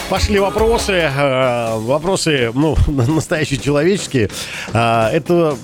Пошли вопросы. Вопросы, настоящие человеческие. Это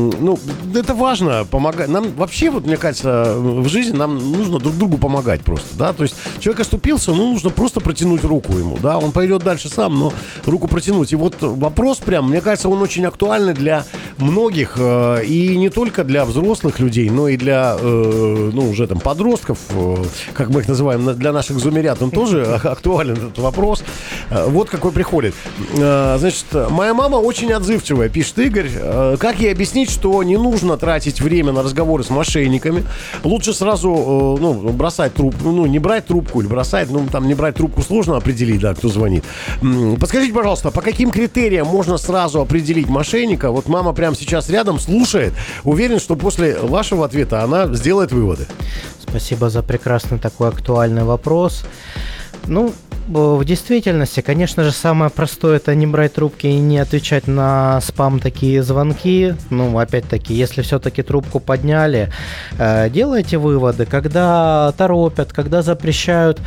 важно, помогать. Нам вообще, мне кажется, в жизни нам нужно друг другу помогать просто, да. То есть человек оступился, нужно просто протянуть руку ему, да. Он пойдет дальше сам, но руку протянуть. И вот вопрос прям, мне кажется, он очень актуальный для многих, и не только для взрослых людей, но и для, уже там подростков, как мы их называем, для наших зумерят, он тоже актуален, этот вопрос. Вот какой приходит. Значит, моя мама очень отзывчивая, пишет Игорь. Как ей объяснить, что не нужно тратить время на разговоры с мошенниками? Лучше сразу, бросать трубку, не брать трубку или бросать, не брать трубку сложно определить, да, кто звонит. Подскажите, пожалуйста, по каким критериям можно сразу определить мошенника? Вот мама прямо сейчас рядом слушает. Уверен, что после вашего ответа она сделает выводы. Спасибо за прекрасный такой актуальный вопрос. В действительности, конечно же, самое простое – это не брать трубки и не отвечать на спам такие звонки. Опять-таки, если все-таки трубку подняли, делайте выводы. Когда торопят, когда запрещают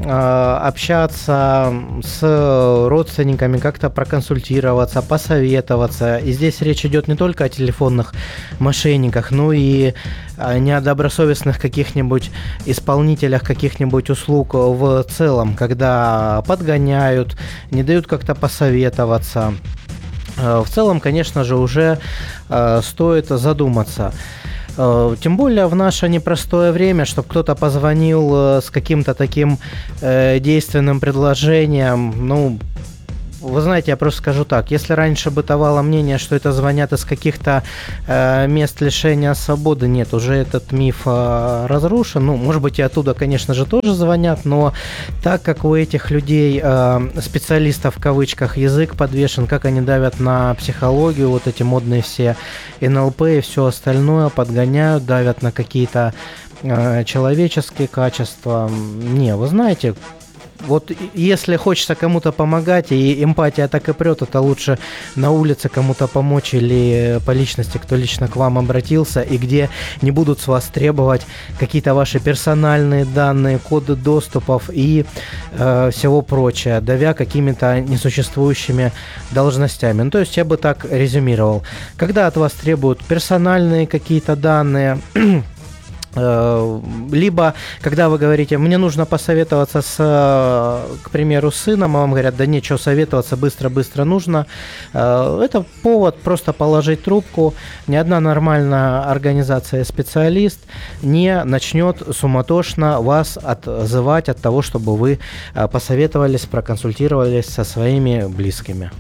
общаться с родственниками, как-то проконсультироваться, посоветоваться. И здесь речь идет не только о телефонных мошенниках, но и о недобросовестных каких-нибудь исполнителях каких-нибудь услуг в целом, когда подгоняют, не дают как-то посоветоваться. В целом, конечно же, уже стоит задуматься. Тем более в наше непростое время, чтобы кто-то позвонил с каким-то таким действенным предложением, вы знаете, я просто скажу так, если раньше бытовало мнение, что это звонят из каких-то мест лишения свободы, нет, уже этот миф разрушен. Может быть, и оттуда, конечно же, тоже звонят, но так как у этих людей, специалистов в кавычках, язык подвешен, как они давят на психологию, вот эти модные все НЛП и все остальное, подгоняют, давят на какие-то человеческие качества. Вы знаете, вот если хочется кому-то помогать, и эмпатия так и прет, это лучше на улице кому-то помочь или по личности, кто лично к вам обратился, и где не будут с вас требовать какие-то ваши персональные данные, коды доступов и всего прочее, давя какими-то несуществующими должностями. То есть я бы так резюмировал. Когда от вас требуют персональные какие-то данные, либо, когда вы говорите, мне нужно посоветоваться к примеру, с сыном, а вам говорят, да нечего советоваться, быстро нужно, это повод просто положить трубку. Ни одна нормальная организация, специалист не начнет суматошно вас отзывать от того, чтобы вы посоветовались, проконсультировались со своими близкими.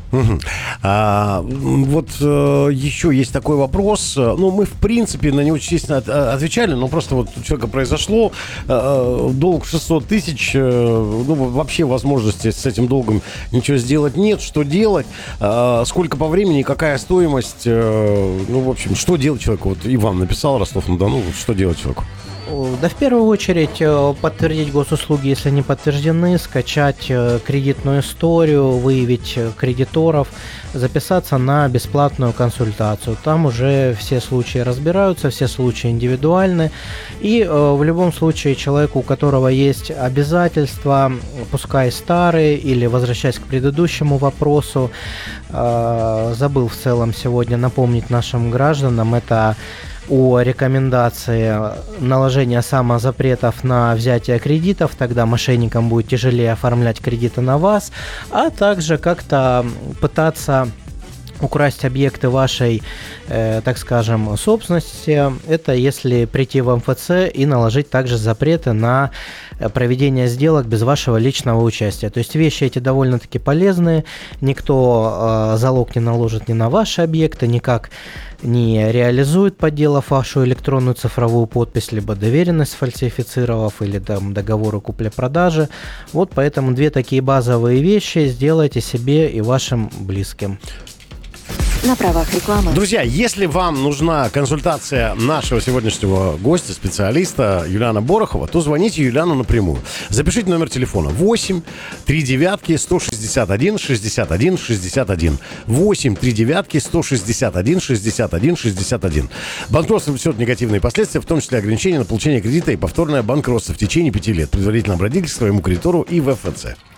Вот еще есть такой вопрос. Мы, в принципе, на него, естественно, отвечали, но просто вот у человека произошло долг 600 тысяч, вообще возможности с этим долгом ничего сделать нет. Что делать? Сколько по времени, какая стоимость? В общем, что делать человеку? Вот Иван написал, Ростов-на-Дону, что делать человеку? Да, в первую очередь подтвердить госуслуги, если не подтверждены, скачать кредитную историю, выявить кредиторов, записаться на бесплатную консультацию. Там уже все случаи разбираются, все случаи индивидуальны. И в любом случае человеку, у которого есть обязательства, пускай старые, или возвращаясь к предыдущему вопросу, забыл в целом сегодня напомнить нашим гражданам, это о рекомендации наложения самозапретов на взятие кредитов, тогда мошенникам будет тяжелее оформлять кредиты на вас, а также как-то пытаться украсть объекты вашей, так скажем, собственности. Это если прийти в МФЦ и наложить также запреты на проведение сделок без вашего личного участия. То есть вещи эти довольно-таки полезные, никто залог не наложит ни на ваши объекты, никак не реализует, подделав вашу электронную цифровую подпись, либо доверенность сфальсифицировав, или договоры купли-продажи. Вот поэтому две такие базовые вещи сделайте себе и вашим близким. На правах рекламы. Друзья, если вам нужна консультация нашего сегодняшнего гостя, специалиста Юлиана Борохова, то звоните Юлиану напрямую. Запишите номер телефона 8 39 161 61 61. 8 39 161 61 61. Банкротство несет негативные последствия, в том числе ограничения на получение кредита и повторное банкротство в течение 5 лет. Предварительно обратитесь к своему кредитору и в ФЦ.